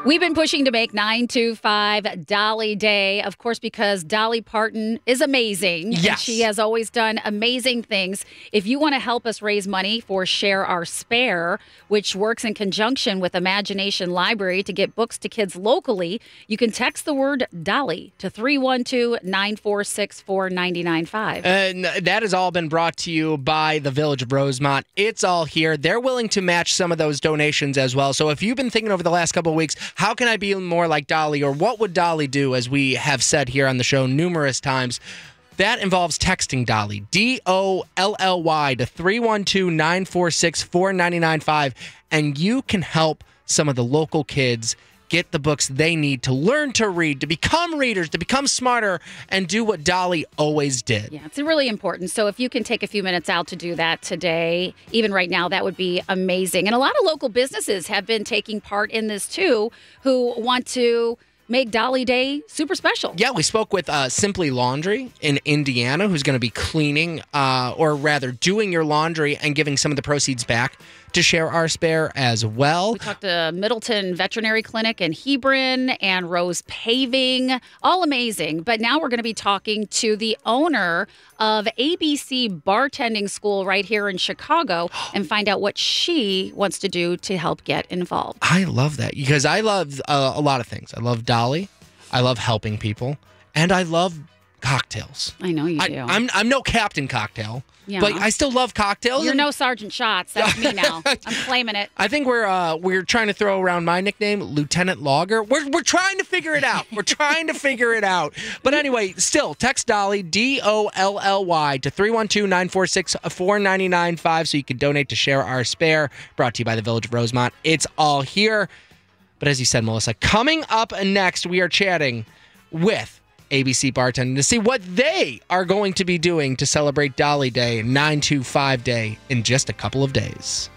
We've been pushing to make 925 Dolly Day, of course, because Dolly Parton is amazing. Yes. And she has always done amazing things. If you want to help us raise money for Share Our Spare, which works in conjunction with Imagination Library to get books to kids locally, you can text the word Dolly to 312-946-4995. And that has all been brought to you by the Village of Rosemont. It's all here. They're willing to match some of those donations as well. So if you've been thinking over the last couple of weeks, how can I be more like Dolly, or what would Dolly do, as we have said here on the show numerous times, that involves texting Dolly, DOLLY, to 312-946-4995, and you can help some of the local kids get the books they need to learn to read, to become readers, to become smarter, and do what Dolly always did. Yeah, it's really important. So if you can take a few minutes out to do that today, even right now, that would be amazing. And a lot of local businesses have been taking part in this too, who want to make Dolly Day super special. Yeah, we spoke with Simply Laundry in Indiana, who's going to be cleaning, or rather doing your laundry and giving some of the proceeds back to Share Our Spare as well. We talked to Middleton Veterinary Clinic in Hebron and Rose Paving. All amazing. But now we're going to be talking to the owner of ABC Bartending School right here in Chicago and find out what she wants to do to help get involved. I love that, because I love a lot of things. I love Dolly. I love helping people. And I love cocktails. I know you do. I'm no Captain Cocktail. Yeah. But I still love cocktails. You're no Sergeant Shots. That's me now. I'm claiming it. I think we're trying to throw around my nickname, Lieutenant Lager. We're trying to figure it out. We're trying to figure it out. But anyway, still, text Dolly, DOLLY, to 312-946-4995 so you can donate to Share Our Spare, brought to you by the Village of Rosemont. It's all here. But as you said, Melissa, coming up next, we are chatting with ABC Bartending to see what they are going to be doing to celebrate Dolly Day, 925 Day, in just a couple of days.